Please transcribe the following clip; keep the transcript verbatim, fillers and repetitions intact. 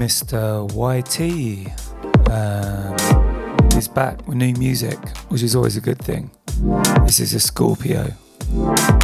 Mister Y T um, is back with new music, which is always a good thing. This is a Scorpio.